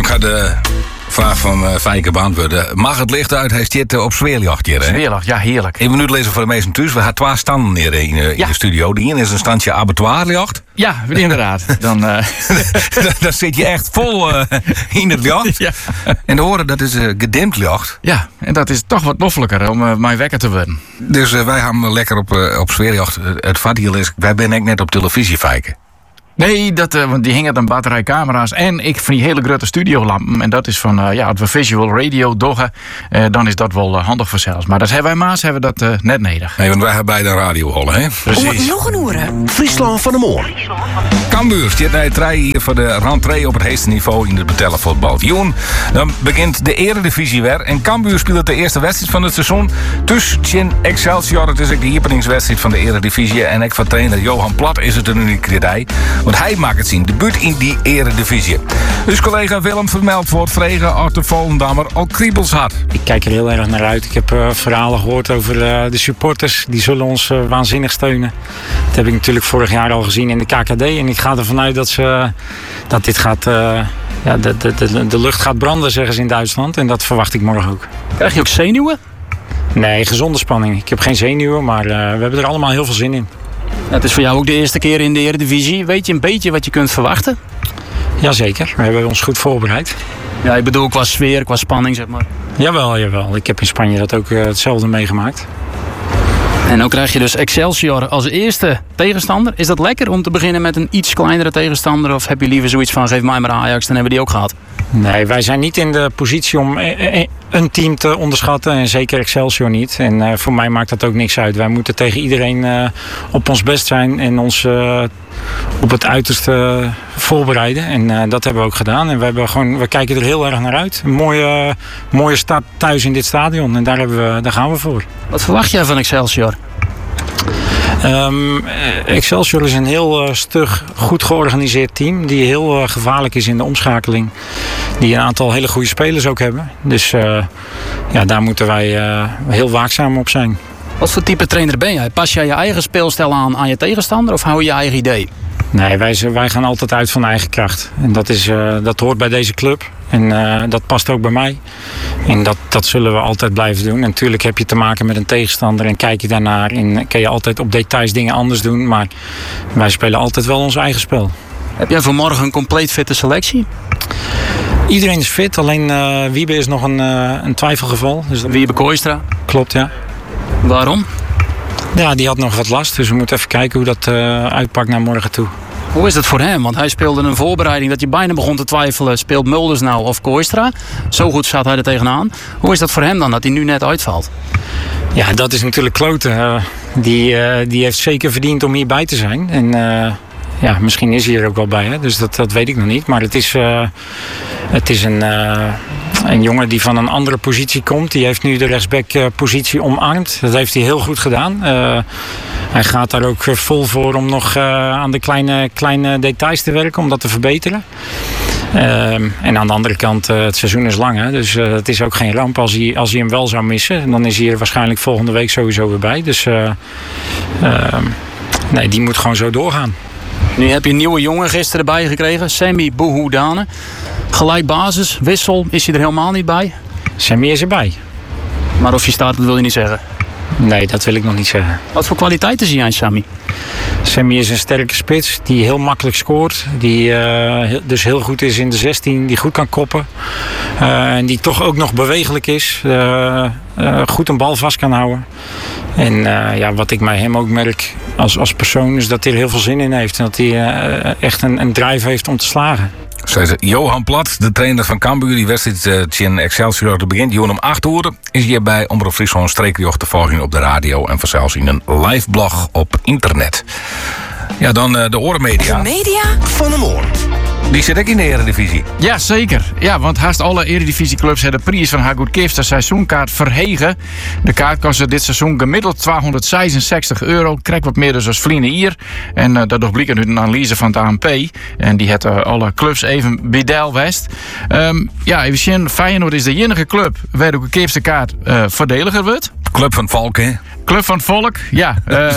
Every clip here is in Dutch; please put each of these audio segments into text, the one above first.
ga de vraag van Fijke beantwoorden. Mag het licht uit? Hij zit op Zweerjacht hier, hè? Zweerjacht, ja, heerlijk. Even nu lezen voor de meesten thuis. We gaan 2 standen hier in de studio. De ene is een standje abattoirjacht. Ja, inderdaad. Dan zit je echt vol in het jacht. Ja. En de horen, dat is gedimd jacht. Ja, en dat is toch wat loffelijker om mijn wekker te worden. Dus wij gaan lekker op Zweerjacht. Het vat hier is, wij zijn ook net op televisie, Fijke. Nee, want die hingen dan batterijcamera's en ik van die hele grote studiolampen. En dat is van, als we visual radio doggen, dan is dat wel handig voor zelfs. Maar dat hebben wij Maas dat net nodig. Nee, want wij hebben bij de radiohollen, hè? Precies. Nog een oren. Friesland van de Moor. Cambuur zit bij het rij hier voor de rentree op het hoogste niveau in het betellenvoetbal. Joen, dan begint de eredivisie weer. En Cambuur speelt de eerste wedstrijd van het seizoen. Tussen Excelsior, het is ook de openingswedstrijd van de eredivisie. En ik van trainer Johan Plat is het een unieke kredij. Want hij maakt het zien debuut in die eredivisie. Dus collega Willem vermeldt wordt vregen als de Volendammer al kriebels had. Ik kijk er heel erg naar uit. Ik heb verhalen gehoord over de supporters. Die zullen ons waanzinnig steunen. Dat heb ik natuurlijk vorig jaar al gezien in de KKD. En ik ga ervan uit dat dit gaat... de lucht gaat branden, zeggen ze in Duitsland. En dat verwacht ik morgen ook. Krijg je ook zenuwen? Nee, gezonde spanning. Ik heb geen zenuwen, maar we hebben er allemaal heel veel zin in. Het is voor jou ook de eerste keer in de Eredivisie. Weet je een beetje wat je kunt verwachten? Jazeker, we hebben ons goed voorbereid. Ja, ik bedoel qua sfeer, qua spanning, zeg maar. Jawel. Ik heb in Spanje dat ook hetzelfde meegemaakt. En dan krijg je dus Excelsior als eerste tegenstander. Is dat lekker om te beginnen met een iets kleinere tegenstander? Of heb je liever zoiets van, geef mij maar Ajax, dan hebben we die ook gehad? Nee, wij zijn niet in de positie om een team te onderschatten. En zeker Excelsior niet. En voor mij maakt dat ook niks uit. Wij moeten tegen iedereen op ons best zijn. En ons op het uiterste voorbereiden. En dat hebben we ook gedaan. En we kijken er heel erg naar uit. Een mooie start thuis in dit stadion. En daar gaan we voor. Wat verwacht jij van Excelsior? Excelsior is een heel stug, goed georganiseerd team. Die heel gevaarlijk is in de omschakeling. Die een aantal hele goede spelers ook hebben. Dus daar moeten wij heel waakzaam op zijn. Wat voor type trainer ben jij? Pas jij je eigen speelstijl aan je tegenstander of hou je je eigen idee? Nee, wij gaan altijd uit van eigen kracht. En dat hoort bij deze club. En dat past ook bij mij. En dat zullen we altijd blijven doen. En natuurlijk heb je te maken met een tegenstander en kijk je daarnaar. En kan je altijd op details dingen anders doen. Maar wij spelen altijd wel ons eigen spel. Heb jij voor morgen een compleet fitte selectie? Iedereen is fit, alleen Wiebe is nog een twijfelgeval. Dus Wiebe Kooistra? Klopt, ja. Waarom? Ja, die had nog wat last. Dus we moeten even kijken hoe dat uitpakt naar morgen toe. Hoe is dat voor hem? Want hij speelde een voorbereiding dat je bijna begon te twijfelen. Speelt Mulders nou of Kooistra? Zo goed zat hij er tegenaan. Hoe is dat voor hem dan, dat hij nu net uitvalt? Ja, dat is natuurlijk kloten. Die heeft zeker verdiend om hierbij te zijn. En misschien is hij er ook wel bij. Hè? Dus dat weet ik nog niet. Maar het is een jongen die van een andere positie komt. Die heeft nu de rechtsback-positie omarmd. Dat heeft hij heel goed gedaan. Hij gaat daar ook vol voor om nog aan de kleine details te werken. Om dat te verbeteren. En aan de andere kant, het seizoen is lang. Hè? Dus het is ook geen ramp als hij hem wel zou missen. Dan is hij er waarschijnlijk volgende week sowieso weer bij. Dus die moet gewoon zo doorgaan. Nu heb je een nieuwe jongen gisteren erbij gekregen. Sammy Bouhoudane. Gelijk basis, wissel, is hij er helemaal niet bij? Sammy is erbij. Maar of je staat, dat wil je niet zeggen? Nee, dat wil ik nog niet zeggen. Wat voor kwaliteiten zie je aan Sammy? Sammy is een sterke spits die heel makkelijk scoort. Die dus heel goed is in de 16, die goed kan koppen. En die toch ook nog bewegelijk is. Goed een bal vast kan houden. En wat ik bij hem ook merk als persoon is dat hij er heel veel zin in heeft. En dat hij echt een drive heeft om te slagen. Johan Plat, de trainer van Cambuur, die wedstrijd in Excelsior begint. Johan om 8 uur is hier bij Omroep Friesland streekjocht te volgen op de radio en vanzelfs in een live blog op internet. Ja, dan de Orenmedia. De media van de Moor. Die zit ook in de Eredivisie. Ja, zeker. Ja, want haast alle Eredivisieclubs hebben de prijs van haar goed de seizoenkaart verhegen. De kaart kost dit seizoen gemiddeld €266. Krijgt wat meer dus als vrienden hier. En dat blijkt uit een analyse van het ANP. En die heeft alle clubs even bidel west. Even zien, Feyenoord is de enige club waar ook de kaart verdediger wordt. Club van Volk, hè? Club van het Volk, ja.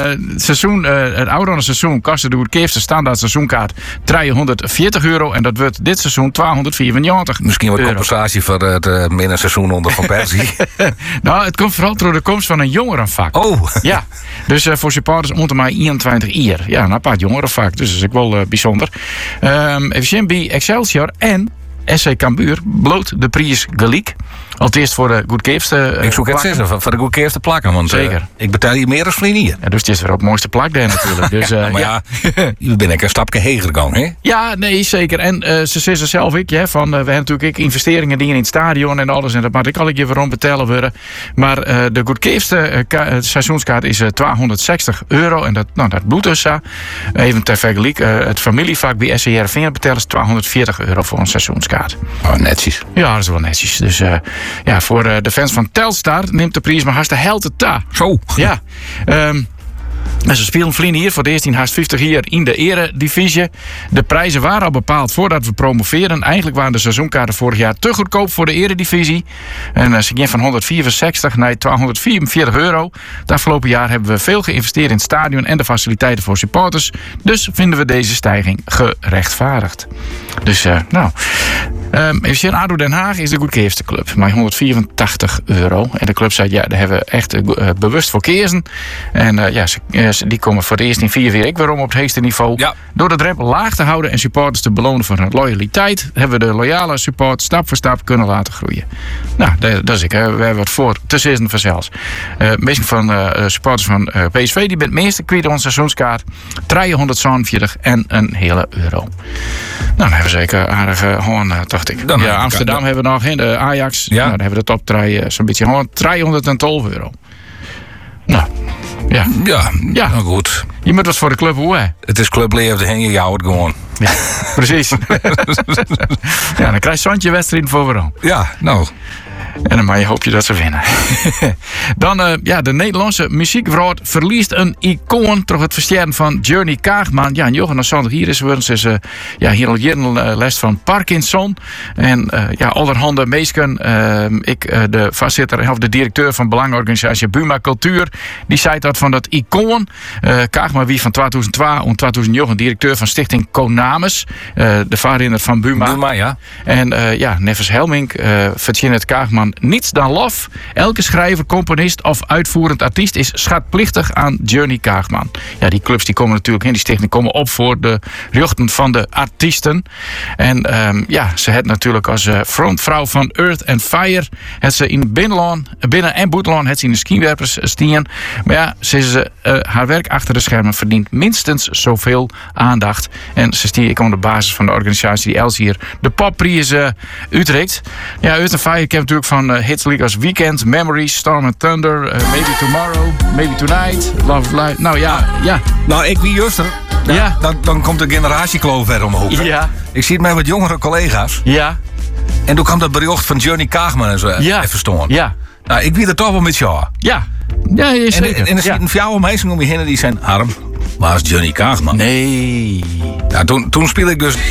Het oude seizoen kostte de goedkoopste standaard seizoenkaart €340 en dat wordt dit seizoen €294. Misschien wat compensatie voor het middenseizoen onder Van Persie. Nou, het komt vooral door de komst van een jongerenvak. Oh. Ja, dus voor supporters onder mij 21 jaar. Ja, een apart jongerenvak, dus dat is ook wel bijzonder. Even zien, bij Excelsior en SC Cambuur bloot de prijs gelijk. Al het eerst voor de goedkoopste Ik zoek het zeggen, voor de goedkoopste plakken. Want zeker. Ik betaal hier meer dan vlienier. Ja, dus het is weer op het mooiste plak daar natuurlijk. Dus, Maar je bent een stapje heger gegaan, hè? Ja, nee, zeker. En ze zeggen zelf ook, hè, van we hebben natuurlijk investeringen die in het stadion en alles. En dat moet ik al een keer waarom betalen worden. Maar de goedkoopste seizoenskaart is €260. En dat bloedt dus. Even ter vergelijk, het familievak bij SC Heerenveen betalen is €240 voor een seizoenskaart. Oh, netjes. Ja, dat is wel netjes. Dus voor de fans van Telstar neemt de prijs maar haast de helte ta. Zo. Ja. En ze spelen vliegen hier voor de eerst in haast 50 jaar in de eredivisie. De prijzen waren al bepaald voordat we promoveren. Eigenlijk waren de seizoenkaarten vorig jaar te goedkoop voor de eredivisie. En ze gingen van €164 naar €244. Het afgelopen jaar hebben we veel geïnvesteerd in het stadion en de faciliteiten voor supporters. Dus vinden we deze stijging gerechtvaardigd. Dus even zien, ADO Den Haag is de goedkoopste club. Maar €184. En de club zei, ja, daar hebben we echt bewust voor kezen. En die komen voor het eerst in 4 jaar waarom op het hoogste niveau. Ja. Door de drempel laag te houden en supporters te belonen voor hun loyaliteit, hebben we de loyale support stap voor stap kunnen laten groeien. Nou, dat is ik. We hebben wat voor te zeggen vanzelfs. Meestal van supporters van PSV, die bent het meeste kwijt onze seizoenskaart. €347 en een hele euro. Nou, dan hebben we zeker aardige hoorn, dacht ik. Dan Amsterdam hebben we nog, hè, de Ajax. Ja. Nou, dan hebben we de top 3 zo'n beetje hoorn. €312. Nou, ja. Ja, nou goed. Je moet wat voor de club hoor. Het is clubleven en je houdt het gewoon. Ja, precies. Ja, dan krijg je zo'n wedstrijd voor waarom. Ja, nou. En dan maar je hoop je dat ze winnen. Dan, de Nederlandse muziekwereld verliest een icoon door het versterken van Johnny Kaagman. Ja, en Johan Sander hier is hier al jaren last van Parkinson. En allerhande meesken, de voorzitter of de directeur van belangenorganisatie Buma Cultuur, die zei dat van dat icoon. Kaagman wie van 2002 en 2009 directeur van stichting Konamis, de vader van Buma. Buma, ja. En Nevers Helmink verdient het Kaagman niets dan lof. Elke schrijver, componist of uitvoerend artiest is schatplichtig aan Johnny Kaagman. Ja, die clubs die komen natuurlijk in die stichting komen op voor de rechten van de artiesten. En ze had natuurlijk als frontvrouw van Earth and Fire het ze in binnen- en buitenland het ze in de skiwerpers stien. Maar ja, haar werk achter de schermen verdient minstens zoveel aandacht. En ze stier ik op de basis van de organisatie die Els hier de popprijs Utrecht. Ja, Earth and Fire, ik heb natuurlijk van hits als Weekend, Memories, Storm and Thunder, Maybe Tomorrow, Maybe Tonight, Love Life. Nou ja. Nou, ik wie juster. Ja. Dan komt de generatiekloof weer omhoog. hè? Ja. Ik zie het met wat jongere collega's. Ja. En toen kwam dat bericht van Johnny Kaagman en zo even stonden. Ja. Nou, ik weet het toch wel met jou. Ja. Ja, zeker. En er zitten jouw mensen om je heen die zijn arm. Waar is Johnny Kaagman? Nee. Ja, toen speelde ik dus.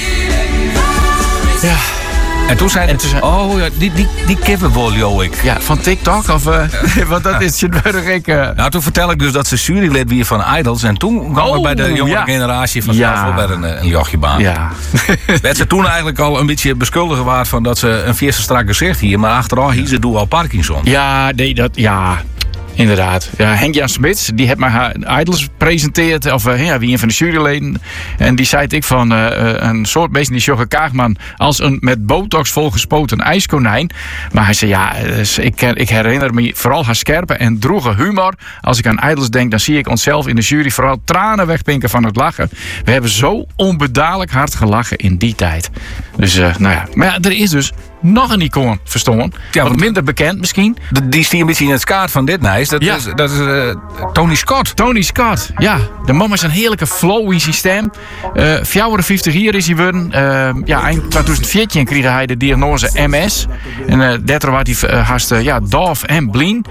Ja. En toen zei die kippenbol, joh ik. Ja, van TikTok of... want dat is je burg. Nou, toen vertel ik dus dat ze jurylid weer van Idols. En toen kwam ik bij de jongere generatie van wel bij een jochje baan. Ja. Werd ze toen eigenlijk al een beetje beschuldigd waard van dat ze een vierste strak gezicht hier. Maar achteraf hier ze doe al Parkinson. Ja, nee, dat... Ja. Inderdaad. Ja, Henk-Jan Smits, die heeft mij haar Idols gepresenteerd. Of wie een van de juryleden. En die zei ik van een soort beest die Jocke Kaagman als een met botox volgespoten ijskonijn. Maar hij zei ja, ik herinner me vooral haar scherpe en droege humor. Als ik aan Idols denk, dan zie ik onszelf in de jury vooral tranen wegpinken van het lachen. We hebben zo onbedadelijk hard gelachen in die tijd. Dus Maar ja, er is dus nog een icoon verstonden. Ja, wat minder bekend misschien. Die stier een beetje in het kaart van dit nijs. Dat is Tony Scott. Tony Scott, ja. De man is een heerlijke flow in zijn stem. 54 jaar is hij worden. Eind 2014 kreeg hij de diagnose MS. En daardoor was hij haast doof en blind.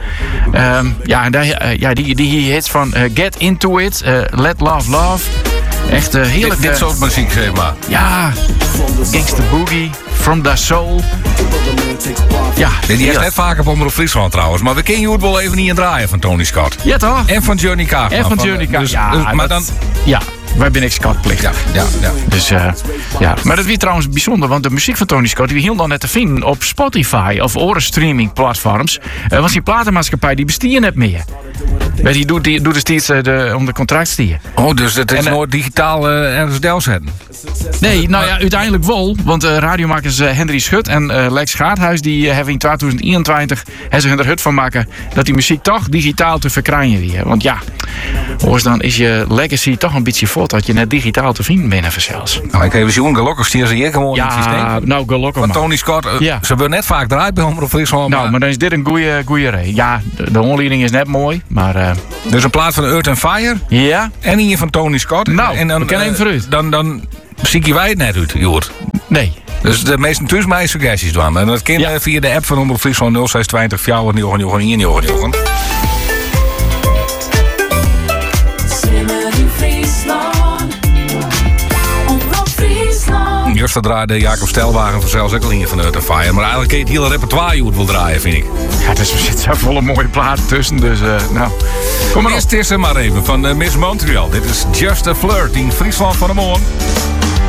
Die hits van Get Into It, Let Love Love. Echt heerlijk. Dit soort muziek, zeg maar. Ja, Gangsta Boogie, From the Soul. Ja, Die is net vaker op Omroep Friesland trouwens. Maar we kennen je het wel even niet in draaien van Tony Scott. Ja, toch? En van Johnny Kaagman. En van Johnny Kaagman. Maar dan... Ja, wij ben ik Scott-plichtig. Ja. Dus ja. Maar dat was trouwens bijzonder, want de muziek van Tony Scott die was heel dan net te vinden op Spotify of andere streamingplatforms. Want die platenmaatschappij die bestiert net meer. Die doet er steeds onder contract stieren. Oh, dus het is nooit digitaal ergens delzetten? Nee, nou ja, uiteindelijk wel. Want radiomakers Henry Schut en Lex Gaardhuis die hebben in 2021 er hut van maken dat die muziek toch digitaal te verkrijgen weer. Want ja, hoors dan is je legacy toch een beetje voort dat je net digitaal te vinden bent even zelfs. Nou, ik even zien, gelukkig stier ze hier gewoon in het systeem. Ja, nou gelukkig Want maar. Tony Scott, Ja. ze willen net vaak draaien bij Omroep Friesland. Nou, maar dan is dit een goeie reden. Ja, de onleiding is net mooi, maar... Dus een plaat van Earth and Fire ja? en hier van Tony Scott. Nou, en dan, we kennen hem vooruit. Dan zie wij het net uit, Joert. Nee. Dus de meesten thuis mij suggesties doen. En dat kan via de app van Omroep Friesland 0620 499. Juist draaide Jacob Stelwagen vanzelfs ook al hier van Earth and Fire. Maar eigenlijk kun je het hele repertoire hoe het wil draaien, vind ik. Ja, er zitten volle mooie platen tussen, dus nou... Kom maar eerst maar even van Miss Montreal. Dit is Just a Flirt in Friesland van de Morgen.